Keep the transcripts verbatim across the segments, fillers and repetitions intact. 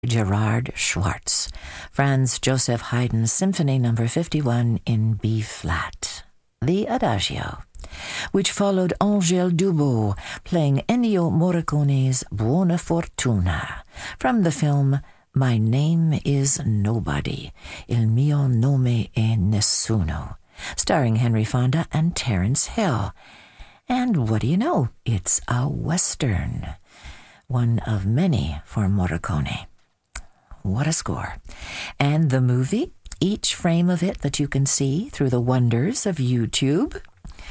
Gerard Schwartz, Franz Joseph Haydn's Symphony number fifty-one in B-flat, the Adagio, which followed Angèle Dubos playing Ennio Morricone's Buona Fortuna from the film My Name is Nobody, Il mio nome è nessuno, starring Henry Fonda and Terence Hill. And what do you know? It's a Western, one of many for Morricone. What a score. And the movie, each frame of it that you can see through the wonders of YouTube,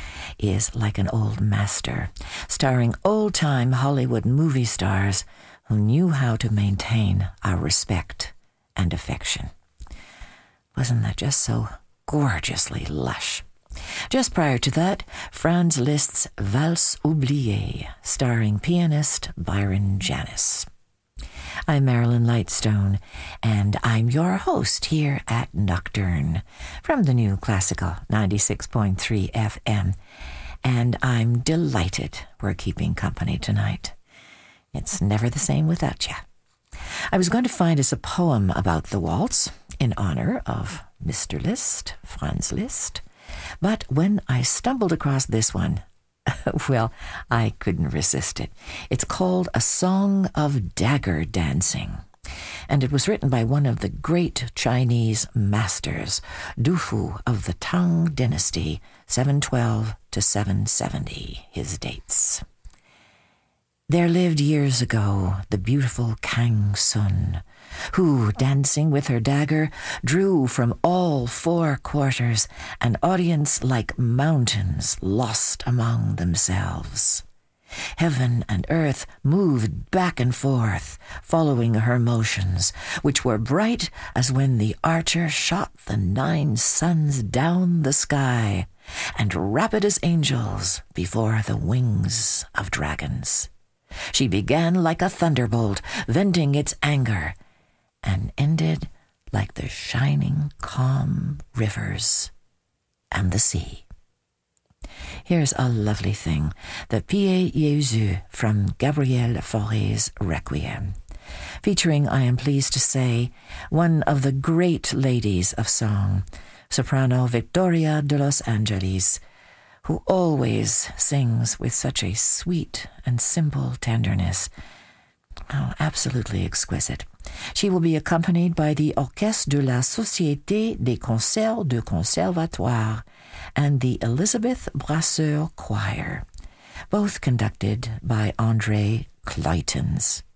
is like an old master, starring old-time Hollywood movie stars who knew how to maintain our respect and affection. Wasn't that just so gorgeously lush? Just prior to that, Franz Liszt's Valse oubliée, starring pianist Byron Janis. I'm Marilyn Lightstone, and I'm your host here at Nocturne from the new Classical ninety-six point three F M, and I'm delighted we're keeping company tonight. It's never the same without you. I was going to find us a poem about the waltz in honor of Mister Liszt, Franz Liszt, but when I stumbled across this one, well, I couldn't resist it. It's called A Song of Dagger Dancing, and it was written by one of the great Chinese masters, Du Fu of the Tang Dynasty, seven twelve to seven seventy, his dates. There lived years ago the beautiful Kang Sun, who, dancing with her dagger, drew from all four quarters an audience like mountains lost among themselves. Heaven and earth moved back and forth, following her motions, which were bright as when the archer shot the nine suns down the sky, and rapid as angels before the wings of dragons. She began like a thunderbolt, venting its anger, and ended like the shining, calm rivers and the sea. Here's a lovely thing, the Pie Jésus from Gabrielle Fauré's Requiem, featuring, I am pleased to say, one of the great ladies of song, soprano Victoria de Los Angeles, who always sings with such a sweet and simple tenderness. Oh, absolutely exquisite. She will be accompanied by the Orchestre de la Société des Concerts de Conservatoire and the Elizabeth Brasseur Choir, both conducted by André Claytons.